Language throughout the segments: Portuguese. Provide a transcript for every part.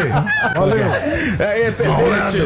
Valeu. Aí, perfeito.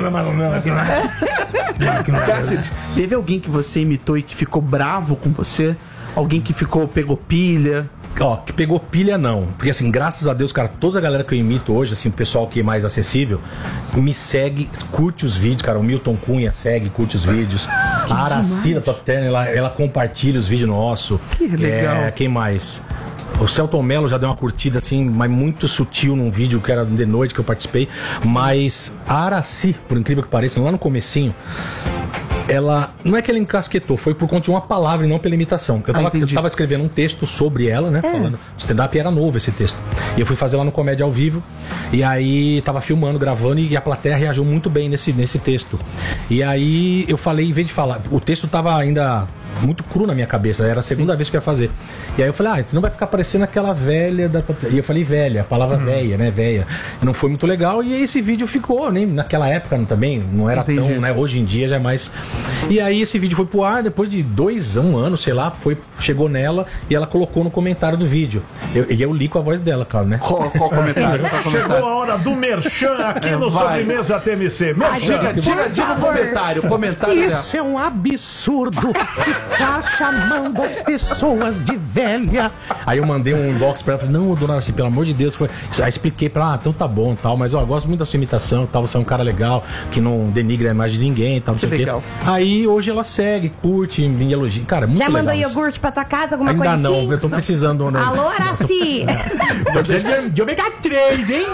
Cáceres, teve alguém que você imitou e que ficou bravo com você? Alguém que pegou pilha? Ó, que pegou pilha não, porque assim, graças a Deus, cara, toda a galera que eu imito hoje, assim, o pessoal que é mais acessível, me segue, curte os vídeos, cara, o Milton Cunha segue, curte os vídeos, a Araci da Top Term, ela compartilha os vídeos nossos. Que legal. Quem mais? O Celton Mello já deu uma curtida assim, mas muito sutil num vídeo que era de noite que eu participei, mas a Araci, por incrível que pareça, lá no comecinho, ela, não é que ela encasquetou, foi por conta de uma palavra e não pela imitação. Eu tava escrevendo um texto sobre ela, né? Falando, stand-up era novo esse texto. E eu fui fazer lá no Comédia ao Vivo. E aí tava filmando, gravando, e a plateia reagiu muito bem nesse texto. E aí eu falei, em vez de falar, o texto tava ainda muito cru na minha cabeça, era a segunda vez que eu ia fazer. E aí eu falei, senão vai ficar parecendo aquela velha da... E eu falei velha, a palavra velha, né, velha. Não foi muito legal, e esse vídeo ficou, nem naquela época também, não era tão, né, hoje em dia já é mais... E aí esse vídeo foi pro ar, depois de um ano, sei lá, chegou nela, e ela colocou no comentário do vídeo. E eu li com a voz dela, cara, né? Qual comentário? Chegou a hora do merchan aqui no Sobremesa TMC. Merchan. Diga o comentário. Isso é um absurdo. Ficar chamando as pessoas de velha. Aí eu mandei um inbox pra ela, falei, não, dona Araci, pelo amor de Deus. Aí expliquei pra ela, então tá bom, tal, mas ó, eu gosto muito da sua imitação, tal, você é um cara legal, que não denigra a imagem de ninguém, tal, não sei o quê. Aí hoje ela segue, curte, me elogia. Cara, muito legal. Já mandou iogurte pra tua casa, alguma coisa assim? Ainda não, eu tô precisando. Né? Alô, Araci! Tô precisando de ômega 3, hein?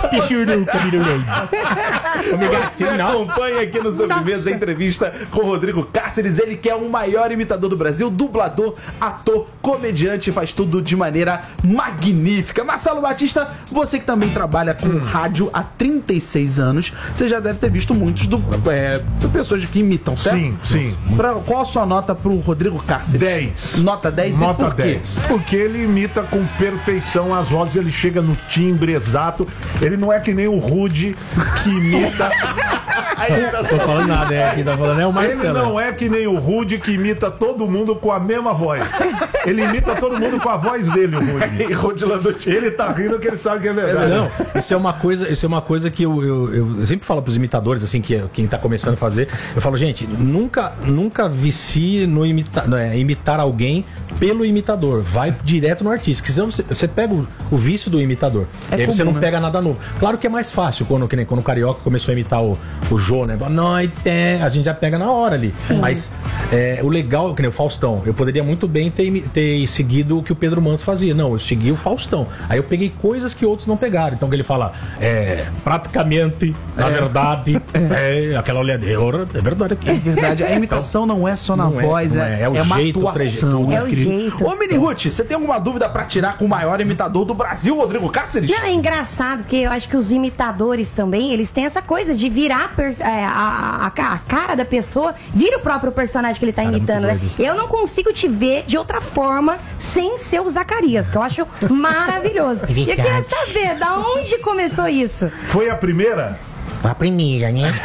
Você acompanha aqui no Sobremesa a entrevista com o Rodrigo Cáceres, ele que é o maior imitador do Brasil, dublador, ator, comediante, faz tudo de maneira magnífica. Marcelo Batista, você que também trabalha com rádio há 36 anos, você já deve ter visto muitos pessoas que imitam, certo? Sim. Qual a sua nota pro Rodrigo Cáceres? 10. Nota 10 Nota e por quê? 10. Porque ele imita com perfeição as vozes, ele chega no timbre exato. Ele não é que nem o Rude que imita. Não tô falando nada, quem tá falando é o Marcelo. Ele não é que nem o Rude que imita todo mundo com a mesma voz. Ele imita todo mundo com a voz dele, o Rude. Ele tá rindo que ele sabe que é verdade. Não, isso é uma coisa que eu sempre falo pros imitadores, assim, que quem tá começando a fazer, eu falo, gente, nunca vicie no imitar alguém pelo imitador. Vai direto no artista. Porque senão você pega o vício do imitador. E aí você não pega nada novo. Claro que é mais fácil quando o Carioca começou a imitar o Jô, né? Boa noite, a gente já pega na hora ali. Sim. Mas o legal, que nem o Faustão, eu poderia muito bem ter seguido o que o Pedro Manso fazia. Não, eu segui o Faustão. Aí eu peguei coisas que outros não pegaram. Então ele fala, praticamente, na verdade, aquela olhadora, é verdade aqui. É verdade, a imitação não é só na voz, é uma jeito, atuação. É o jeito. Ô, Mini Ruth, você tem alguma dúvida pra tirar com o maior imitador do Brasil, Rodrigo Cáceres? Não, é engraçado, porque eu acho que os imitadores também, eles têm essa coisa de virar a cara da pessoa, vira o próprio personagem que ele tá imitando, né? Eu não consigo te ver de outra forma sem ser o Zacarias, que eu acho maravilhoso. E eu queria saber, da onde começou isso? Foi a primeira? A primeira, né?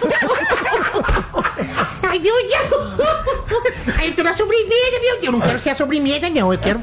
Ai, meu Deus! Ai, eu tô na sobremesa, meu Deus! Eu não quero ser a sobremesa, não. Eu quero.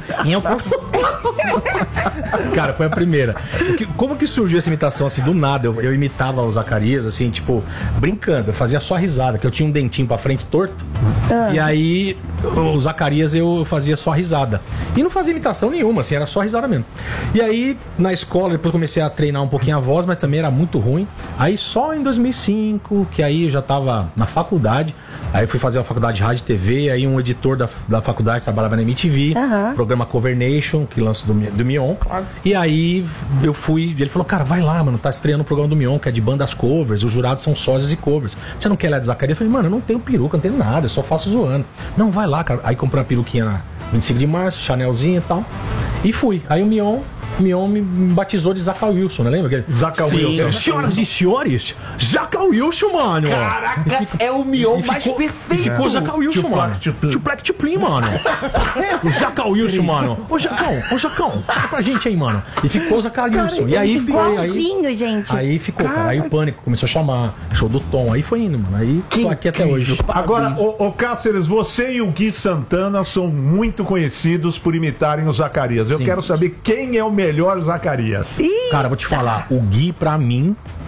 Cara, foi a primeira. Como que surgiu essa imitação assim, do nada? Eu imitava o Zacarias, assim, tipo, brincando. Eu fazia só risada, que eu tinha um dentinho pra frente torto. E aí, o Zacarias eu fazia só risada. E não fazia imitação nenhuma, assim, era só risada mesmo. E aí, na escola, depois comecei a treinar um pouquinho a voz, mas também era muito ruim. Aí só em 2005, que aí eu já tava na faculdade. Aí eu fui fazer uma faculdade de rádio e TV, aí um editor da faculdade trabalhava na MTV, programa Cover Nation, que lança do Mion. E aí eu fui, ele falou, cara, vai lá, mano, tá estreando o programa do Mion, que é de bandas covers, os jurados são sósias e covers. Você não quer ir lá de Zacarias? Eu falei, mano, eu não tenho peruca, não tenho nada, eu só faço zoando. Não, vai lá, cara. Aí comprei uma peruquinha na 25 de março, Chanelzinha e tal. E fui. Aí o Mion me batizou de Zaca Wilson, né? Lembra? Zaca Wilson. Senhoras e senhores, Zaca Wilson, mano. Caraca, é o Mion mais perfeito. Ficou Zaca Wilson, mano. Tuplec Tuplim, mano. O Zaca Wilson, mano. Ô, Jacão, conta pra gente aí, mano. E ficou Zaca Wilson. E aí foi. Igualzinho, gente. Aí ficou, cara. Aí o Pânico começou a chamar. Show do Tom. Aí foi indo, mano. Aí tô aqui até hoje. Agora, ô Cáceres, você e o Gui Santana são muito conhecidos por imitarem o Zacarias. Eu quero saber quem é o melhor Zacarias. Cara, vou te falar. O Gui, pra mim,